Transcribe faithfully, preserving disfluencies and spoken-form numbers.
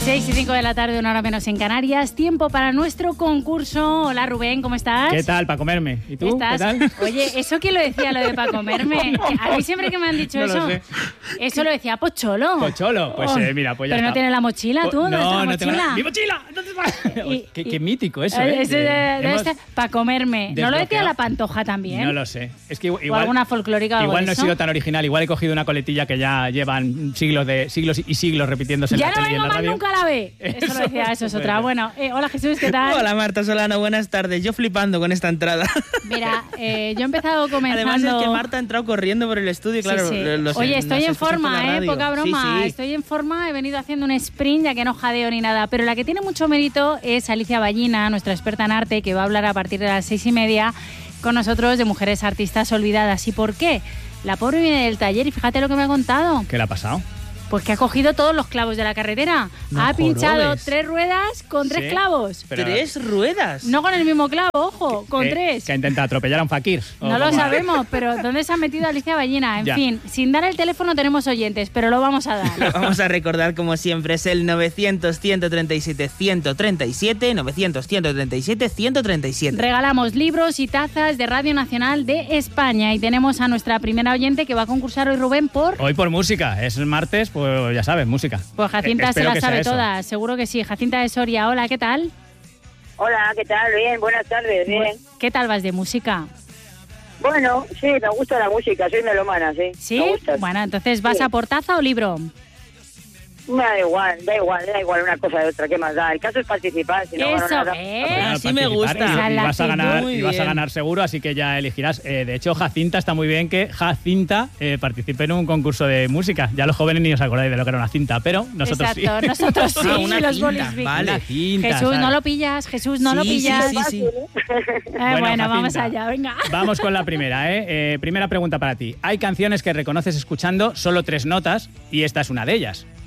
seis y cinco de la tarde, una hora menos en Canarias. Tiempo para nuestro concurso. Hola Rubén, ¿cómo estás? ¿Qué tal, para comerme? ¿Y tú? ¿Estás? ¿Qué tal? Oye, ¿eso quién lo decía, lo de para comerme? A mí siempre que me han dicho No eso, lo sé. eso lo decía Pocholo. Pocholo, pues Oh, eh, mira, pues ya Pero está. no tienes la mochila tú, ¿dónde está la no tengo mochila? la... ¡Mi mochila! ¿Dónde está? Y- qué, y- qué mítico eso, ¿eh? Ese de- debe Hemos estar para comerme. ¿No lo decía desbloqueado. la Pantoja también? No lo sé. Es que igual, ¿O alguna folclórica o algo igual de no he eso? sido tan original. Igual he cogido una coletilla que ya llevan siglos de siglos y siglos repitiéndose en Ya la no tele y en vengo la más radio. nunca a la B. Eso, Eso, lo decía, eso es pues otra. ya. Bueno, eh, hola Jesús, ¿qué tal? Hola Marta Solano, buenas tardes. Yo flipando con esta entrada. Mira, eh, yo he empezado comenzando... Además es que Marta ha entrado corriendo por el estudio, claro. Sí, sí. los- Oye, nos estoy en escuchan por la forma, ¿eh? radio. Poca broma. Sí, sí. Estoy en forma, he venido haciendo un sprint, ya que no jadeo ni nada. Pero la que tiene mucho mérito es Alicia Ballina, nuestra experta en arte, que va a hablar a partir de las seis y media con nosotros de mujeres artistas olvidadas. ¿Y por qué? La pobre viene del taller y fíjate lo que me ha contado. ¿Qué le ha pasado? Pues que ha cogido todos los clavos de la carretera. No ha pinchado jorobes. tres ruedas con tres Sí. clavos. Pero- Tres ruedas. No con el mismo clavo, ojo, con ¿Qué- tres. ¿Que intenta atropellar a un fakir? ¿O No lo cómo? sabemos, pero ¿dónde se ha metido Alicia Ballina? En Ya. fin, sin dar el teléfono tenemos oyentes, pero lo vamos a dar. Vamos a recordar, como siempre, es el novecientos, ciento treinta y siete, ciento treinta y siete, novecientos, ciento treinta y siete, ciento treinta y siete. Regalamos libros y tazas de Radio Nacional de España y tenemos a nuestra primera oyente que va a concursar hoy, Rubén, por... Hoy por música. Es martes, pues ya sabes, música. Pues Jacinta Eh, se espero la que sea sabe eso. todas, seguro que sí. Jacinta de Soria, hola, ¿qué tal? Hola, ¿qué tal? Bien, buenas tardes, bien. ¿Qué tal vas de música? Bueno, sí, me gusta la música, soy melomana, sí. ¿Sí? Me gusta. Bueno, entonces, ¿vas Sí. a por taza o libro? Me da igual, da igual, da igual una cosa de otra, ¿qué más da? El caso es participar, si no gano Eso, nada. ¿eh? Bueno, Así me participar gusta. Y, Esa es y la vas a actitud. ganar, Muy y vas a bien. ganar seguro, así que ya elegirás. Eh, de hecho, Jacinta está muy bien que Jacinta eh, participe en un concurso de música. Ya los jóvenes ni os acordáis de lo que era una cinta, pero nosotros Exacto, sí. nosotros sí, Ah, una los cinta, bolis Vic. vale. Una cinta, Jesús, ¿sabes? no lo pillas, Jesús, no lo Sí, sí, pillas. sí, sí. Eh, bueno, Bueno, vamos Jacinta. allá, venga. Vamos con la primera, ¿eh? Eh, Primera pregunta para ti. Hay canciones que reconoces escuchando solo tres notas y esta es una de ellas.